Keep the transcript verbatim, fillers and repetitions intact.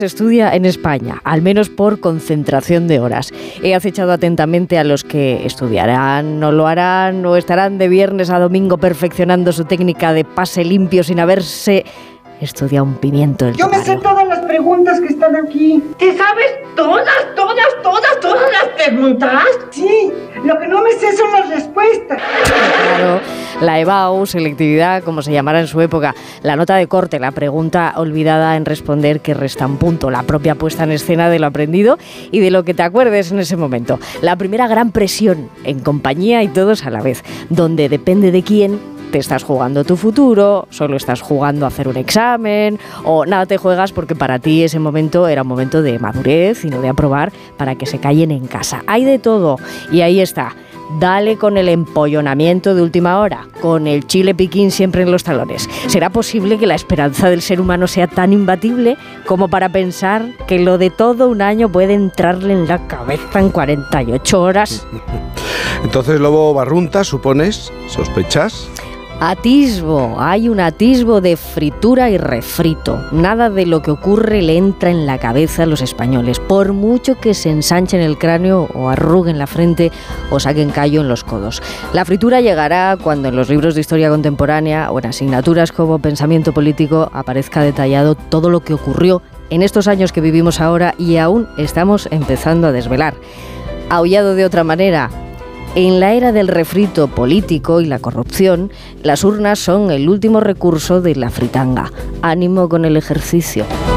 Se estudia en España, al menos por concentración de horas. He acechado atentamente a los que estudiarán, no lo harán o estarán de viernes a domingo perfeccionando su técnica de pase limpio sin haberse estudiado un pimiento del Yo me sé todas las preguntas que están aquí. ¿Te sabes todas, todas, todas, todas las preguntas? Sí, lo que no me sé son las respuestas. Claro, la E B A U, selectividad, como se llamara en su época, la nota de corte, la pregunta olvidada en responder que resta un punto, la propia puesta en escena de lo aprendido y de lo que te acuerdes en ese momento. La primera gran presión en compañía y todos a la vez, donde depende de quién te estás jugando tu futuro, solo estás jugando a hacer un examen o nada te juegas porque para ti ese momento era un momento de madurez y no de aprobar para que se callen en casa. Hay de todo y ahí está. Dale con el empollonamiento de última hora, con el chile piquín siempre en los talones. ¿Será posible que la esperanza del ser humano sea tan imbatible como para pensar que lo de todo un año puede entrarle en la cabeza en cuarenta y ocho horas? Entonces, Lobo Barrunta, ¿supones? ¿Sospechas? Atisbo, hay un atisbo de fritura y refrito. Nada de lo que ocurre le entra en la cabeza a los españoles, por mucho que se ensanchen el cráneo o arruguen la frente o saquen callo en los codos. La fritura llegará cuando en los libros de historia contemporánea o en asignaturas como pensamiento político aparezca detallado todo lo que ocurrió en estos años que vivimos ahora y aún estamos empezando a desvelar. Aullado de otra manera, en la era del refrito político y la corrupción, las urnas son el último recurso de la fritanga. Ánimo con el ejercicio.